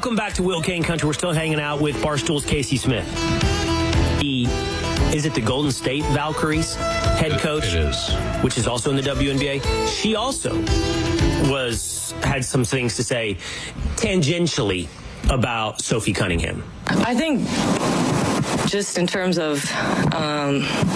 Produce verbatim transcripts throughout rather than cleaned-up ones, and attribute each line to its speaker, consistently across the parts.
Speaker 1: Welcome back to Will Kane Country. We're still hanging out with Barstool's Casey Smith. He, is it the Golden State Valkyries head coach?
Speaker 2: It is.
Speaker 1: Which is also in the W N B A. She also was had some things to say tangentially about Sophie Cunningham.
Speaker 3: I think just in terms of um,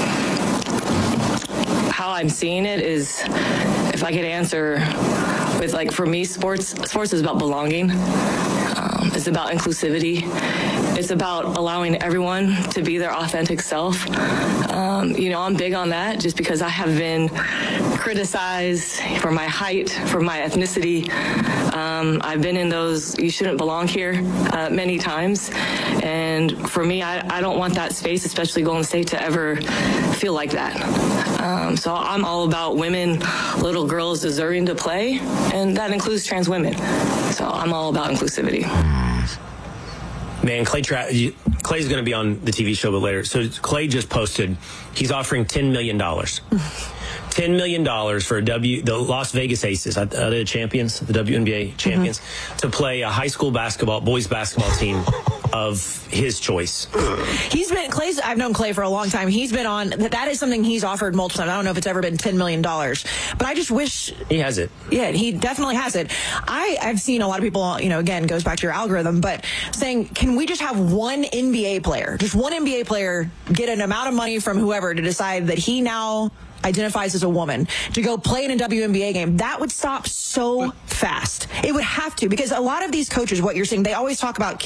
Speaker 3: how I'm seeing it is, if I could answer with, like, for me, sports sports is about belonging. Um, it's about inclusivity. It's about allowing everyone to be their authentic self. Um, you know, I'm big on that just because I have been criticized for my height, for my ethnicity. Um, I've been in those you shouldn't belong here uh, many times. And for me, I, I don't want that space, especially Golden State, to ever feel like that. Um, so I'm all about women, little girls deserving to play, and that includes trans women. So I'm all about inclusivity.
Speaker 1: Man, Clay Tra- Clay's going to be on the T V show a bit later. So Clay just posted he's offering ten million dollars. ten million dollars for a W, the Las Vegas Aces, are they the champions, the W N B A champions, mm-hmm. to play a high school basketball, boys basketball team of his choice.
Speaker 4: He's been, Clay's, I've known Clay for a long time. He's been on, that is something he's offered multiple times. I don't know if it's ever been ten million dollars, but I just wish.
Speaker 1: He has it.
Speaker 4: Yeah, he definitely has it. I, I've seen a lot of people, you know, again, goes back to your algorithm, but saying, can we just have one N B A player, just one N B A player get an amount of money from whoever to decide that he now identifies as a woman to go play in a W N B A game? That would stop so fast. It would have to, because a lot of these coaches, what you're saying, they always talk about